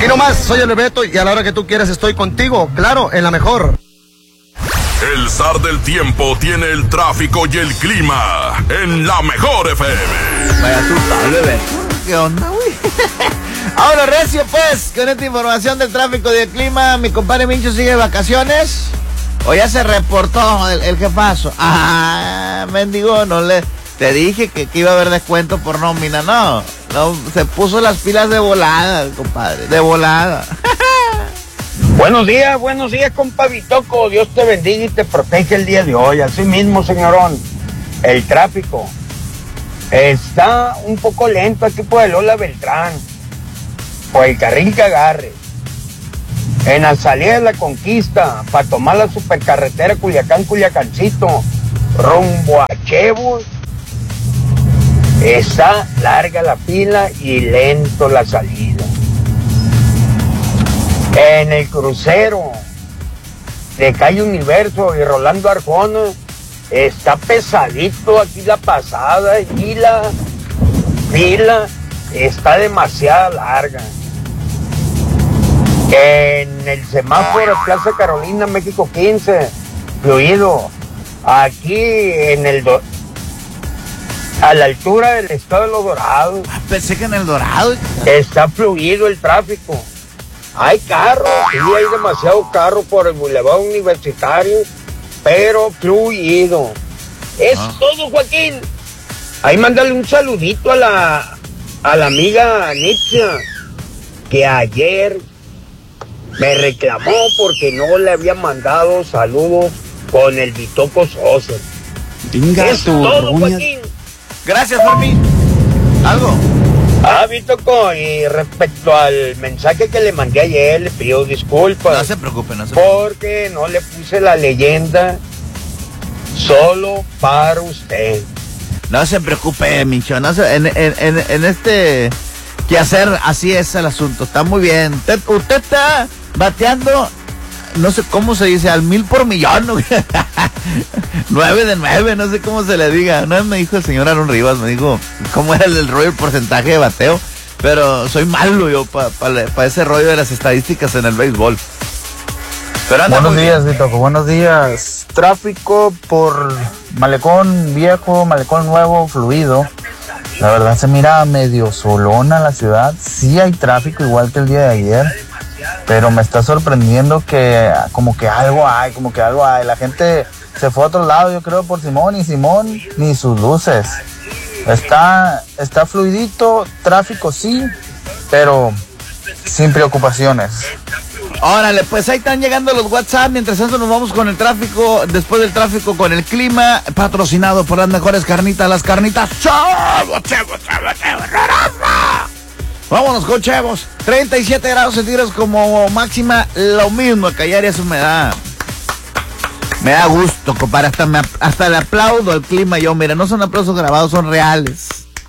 Aquí nomás, soy el Beto y a la hora que tú quieras estoy contigo, claro, en la mejor. El zar del tiempo tiene el tráfico y el clima en la mejor FM. Vaya asustado, bebé. ¿Qué onda, güey? Ahora, recio, pues, con esta información del tráfico y del clima, mi compadre Mincho sigue de vacaciones. O ya se reportó el jefazo. Ah, mendigo, no le... Te dije que iba a haber descuento por nómina, no, se puso las pilas de volada, compadre, de volada. Buenos días, compa Bitoco, Dios te bendiga y te protege el día de hoy, así mismo, señorón. El tráfico está un poco lento aquí por el Lola Beltrán, por el carril que agarre. En la salida de la Conquista, para tomar la supercarretera Culiacán-Culiacancito, rumbo a Chevos, está larga la fila y lento la salida. En el crucero de Calle Universo y Rolando Arjona, está pesadito aquí la pasada y la fila está demasiado larga. En el semáforo Plaza Carolina, México 15, fluido. Aquí en el... a la altura del estado de Los Dorados. Pensé que en el Dorado. Está fluido el tráfico. Hay carros, sí hay demasiado carro por el Boulevard Universitario, pero fluido. Es todo, Joaquín. Ahí mándale un saludito a la amiga Nitzia, que ayer me reclamó porque no le había mandado saludos con el Bitoco Sosa. Es todo, Joaquín. Gracias, Fermín. ¿Algo? Bitoco, y respecto al mensaje que le mandé ayer, le pido disculpas. No se preocupe, porque no le puse la leyenda solo para usted. No se preocupe, Mincho. En este quehacer, así es el asunto. Está muy bien. Usted está bateando, no sé cómo se dice, al 1000 por millón, ¿no? 9 de 9, no sé cómo se le diga. Una vez me dijo el señor Aaron Rivas, me dijo cómo era el rollo, el porcentaje de bateo. Pero soy malo yo para ese rollo de las estadísticas en el béisbol. Pero buenos días, Bitoco, buenos días. Tráfico por Malecón Viejo, Malecón Nuevo, fluido. La verdad se mira medio solona la ciudad. Sí hay tráfico igual que el día de ayer, pero me está sorprendiendo que como que algo hay. La gente se fue a otro lado, yo creo, por Simón, y Simón ni sus luces. Está fluidito, tráfico sí, pero sin preocupaciones. Órale, pues ahí están llegando los WhatsApp. Mientras tanto nos vamos con el tráfico, después del tráfico con el clima, patrocinado por las mejores carnitas, las carnitas Chevos. Vámonos con Chevos. 37 grados centígrados como máxima, lo mismo que ayer, eso me da gusto, compadre. Hasta le aplaudo al clima yo. Mira, no son aplausos grabados, son reales.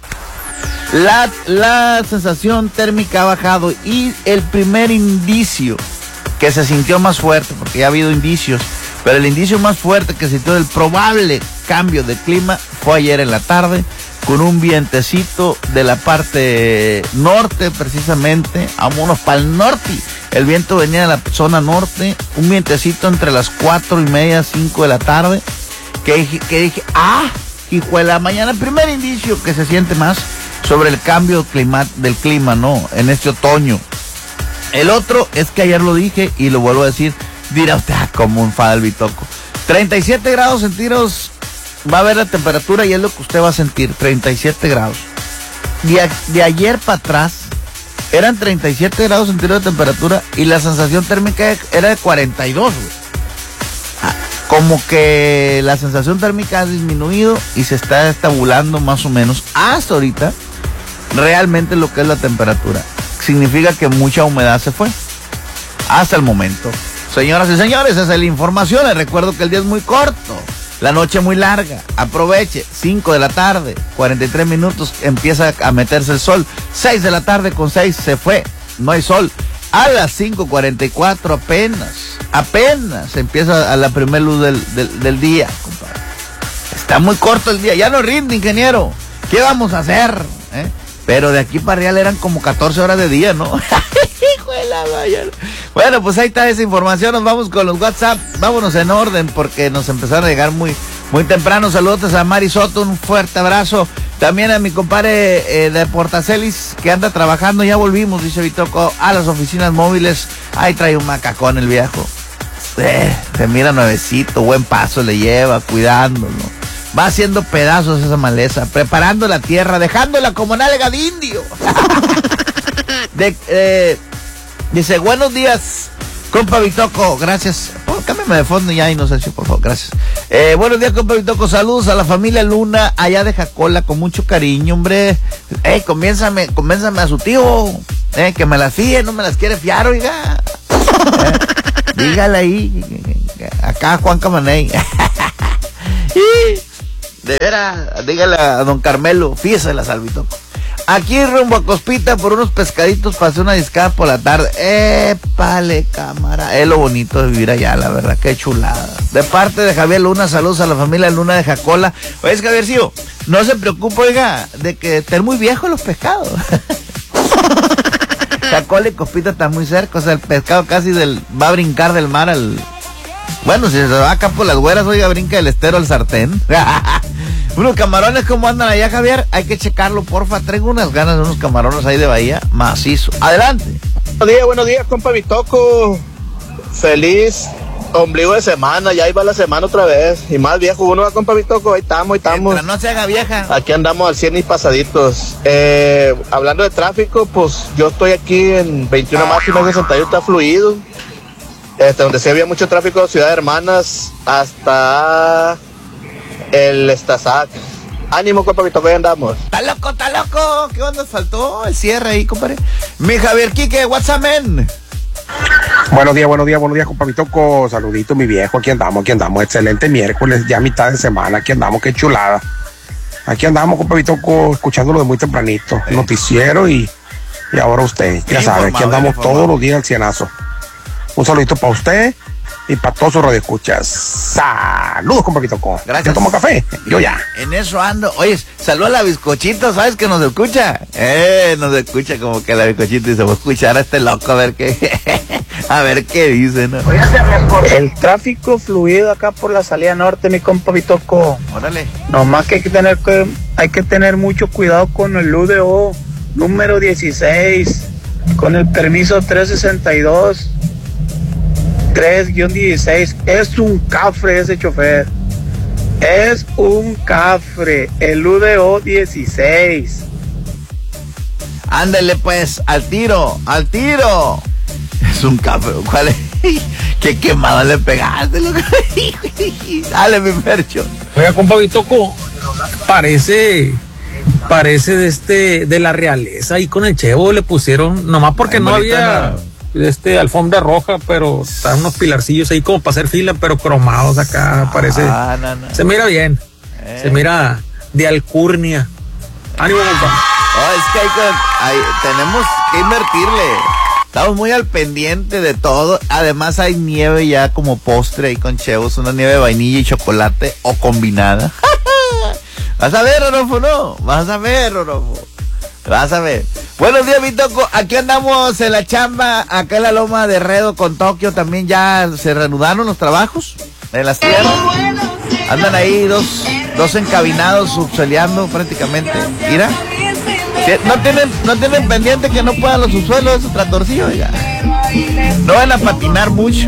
La sensación térmica ha bajado y el primer indicio que se sintió más fuerte, porque ya ha habido indicios, pero el indicio más fuerte que se sintió del probable cambio de clima fue ayer en la tarde, con un vientecito de la parte norte, precisamente. Vámonos para el norte. El viento venía de la zona norte, un vientecito entre las 4:30, 5 de la tarde, que dije, hijo de la mañana, primer indicio que se siente más sobre el cambio del clima, ¿no? En este otoño. El otro es que ayer lo dije y lo vuelvo a decir, dirá usted, como enfada el Bitoco. 37 grados centígrados va a haber la temperatura y es lo que usted va a sentir, 37 grados. De ayer para atrás eran 37 grados centígrados de temperatura y la sensación térmica era de 42, güey. Como que la sensación térmica ha disminuido y se está estabulando más o menos hasta ahorita realmente lo que es la temperatura. Significa que mucha humedad se fue hasta el momento. Señoras y señores, esa es la información. Les recuerdo que el día es muy corto, la noche muy larga. Aproveche, 5 de la tarde, 43 minutos, empieza a meterse el sol. 6 de la tarde con 6 se fue, no hay sol. A las 5:44 apenas empieza a la primer luz del día, compadre. Está muy corto el día, ya no rinde, ingeniero. ¿Qué vamos a hacer? Pero de aquí para allá eran como 14 horas de día, ¿no? Hijo de Bueno, pues ahí está esa información. Nos vamos con los WhatsApp. Vámonos en orden porque nos empezaron a llegar muy temprano. Saludos a Mari Soto, un fuerte abrazo. También a mi compadre de Portacelis que anda trabajando. Ya volvimos, dice Bitoco, a las oficinas móviles. Ahí trae un macacón el viejo. Se mira nuevecito, buen paso le lleva, cuidándolo. Va haciendo pedazos esa maleza, preparando la tierra, dejándola como nalga de indio. Dice, buenos días, compa Bitoco, gracias. Cámbiame de fondo ya, Inocencio, por favor, gracias. Buenos días, compa Bitoco, saludos a la familia Luna, allá de Jacola, con mucho cariño, hombre. Convénzame a su tío, que me las fíe, no me las quiere fiar, oiga. Dígale ahí, acá Juan Camaney. De veras, dígale a don Carmelo, fíjese al Bitoco. Aquí rumbo a Cospita por unos pescaditos para hacer una discada por la tarde. Épale, cámara. Es lo bonito de vivir allá, la verdad, qué chulada. De parte de Javier Luna, saludos a la familia Luna de Jacola. Oye, Javiercillo, no se preocupe, oiga, de que estén muy viejos los pescados. Jacola y Cospita están muy cerca, o sea, el pescado casi va a brincar del mar al... Bueno, si se va acá por las güeras, oiga, brinca del estero al sartén. Unos camarones, ¿cómo andan allá, Javier? Hay que checarlo, porfa. Traigo unas ganas de unos camarones ahí de Bahía, macizo. Adelante. Buenos días, compa Bitoco. Feliz ombligo de semana, ya ahí va la semana otra vez. Y más viejo uno, compa Bitoco, ahí estamos. Pero no se haga vieja. Aquí andamos al 100 y pasaditos. Hablando de tráfico, pues yo estoy aquí en 21 máxima 61, está fluido. Donde sí había mucho tráfico, Ciudad Hermanas hasta el Estazac. Ánimo, compa Bitoco, ahí andamos. Está loco. ¿Qué onda? Faltó el cierre ahí, compadre. Mi Javier Quique, what's up, man? Buenos días, compa Bitoco. Saludito, mi viejo, aquí andamos. Excelente miércoles, ya mitad de semana, aquí andamos, qué chulada. Aquí andamos, compa Bitoco, escuchándolo de muy tempranito. Noticiero y ahora usted, ya sabe, aquí andamos todos los días al cienazo. Un saludito para usted y para todos sus radioescuchas. Saludos, compa Bitoco. Gracias. ¿Ya tomó café? Yo ya. En eso ando. Oye, saluda a la bizcochita, ¿sabes que nos escucha? Nos escucha como que la bizcochita dice, voy a escuchar a este loco a ver qué dice, ¿no? El tráfico fluido acá por la salida norte, mi compa Bitoco. Órale. Nomás que hay que tener mucho cuidado con el UDO número 16, con el permiso 362. 3-16, es un cafre ese chofer. Es un cafre, el UDO 16. Ándale pues, al tiro. Es un cafre, ¿cuál es? Qué quemado le pegaste, loco. Dale, mi Percho. Oiga, compa Bitoco, parece de la realeza, ahí con el Chevo le pusieron, nomás porque no había alfombra roja, pero están unos pilarcillos ahí como para hacer fila, pero cromados acá, parece. No. Se mira bien, se mira de alcurnia. Ánimo, compa. Es que tenemos que invertirle. Estamos muy al pendiente de todo. Además hay nieve ya como postre ahí con Chevos, una nieve de vainilla y chocolate o combinada. Vas a ver, Orofo, ¿no? Vas a ver. Buenos días, Bitoco. Aquí andamos en la chamba, acá en la Loma de Redo con Tokio. También ya se reanudaron los trabajos en las tierras. Andan ahí dos encabinados subsueleando prácticamente. Mira, no tienen pendiente que no puedan los subsuelos de su tractorcillo, oiga. No van a patinar mucho.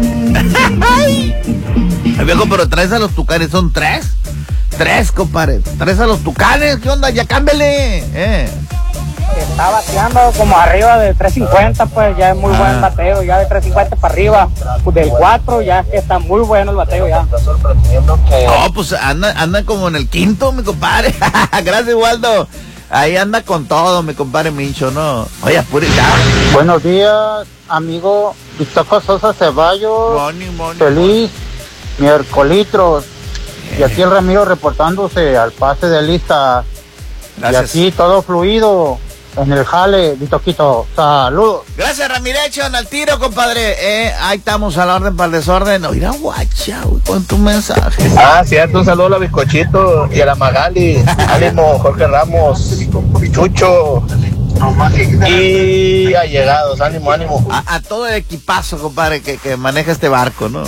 Viejo, pero traes a los tucanes, son tres, compadre. Traes a los tucanes, ¿qué onda? Ya cámbele. Está bateando como arriba de 350, pues ya es muy buen bateo, ya de 350 para arriba, pues del 4 ya está muy bueno el bateo ya. No, pues anda como en el quinto, mi compadre. Gracias, Waldo. Ahí anda con todo, mi compadre Mincho, ¿no? Oye, apurita. Buenos días, amigo Bitoco Sosa Ceballos. Morning. Feliz miércolitros. Y aquí el Ramiro reportándose al pase de lista. Gracias. Y así todo fluido en el jale, Bitoquito. Saludos. Gracias, Ramirechon, al tiro, compadre. Ahí estamos a la orden para el desorden. Oiga, guacha, con tu mensaje. Cierto, un saludo a la Bizcochito y a la Magali. Ánimo, Jorge Ramos, Chucho, Y allegados, ánimo, ánimo. A todo el equipazo, compadre, que maneja este barco, ¿no?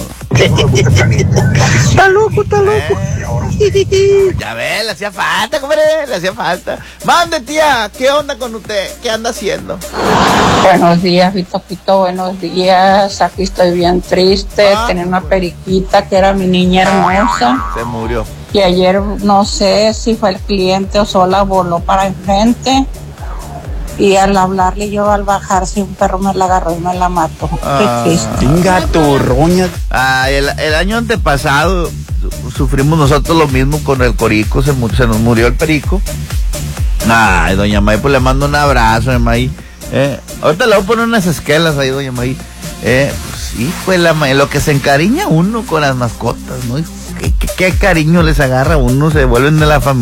Está loco. Ya ves, le hacía falta, compadre, le hacía falta. Mande, tía, ¿qué onda con usted? ¿Qué anda haciendo? Buenos días, Pito, buenos días. Aquí estoy bien triste. Tenía una periquita que era mi niña hermosa. Se murió. Y ayer no sé si fue el cliente o sola voló para enfrente. Y al hablarle yo, al bajarse, un perro me la agarró y me la mató. Qué triste. Venga, turroña. El año antepasado sufrimos nosotros lo mismo con el corico. Se nos murió el perico. Ay, doña May, pues le mando un abrazo, doña May. Ahorita le voy a poner unas esquelas ahí, doña May. Pues sí, pues lo que se encariña uno con las mascotas, ¿no? ¿Qué cariño les agarra a uno? Se vuelven de la familia.